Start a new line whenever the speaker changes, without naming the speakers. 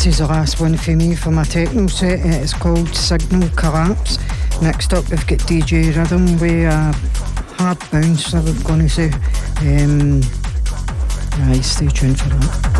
is the last one for me for my techno set. It's called Signal Collapse. Next up we've got DJ Rhythm with a hard bounce, I was going to say. Right, stay tuned for that.